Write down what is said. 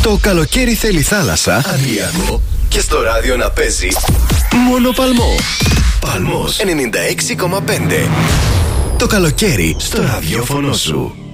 Το καλοκαίρι θέλει θάλασσα, Αδριανό, και στο ράδιο να παίζει μόνο Παλμό. Παλμός 96,5. Το καλοκαίρι στο ραδιόφωνο σου.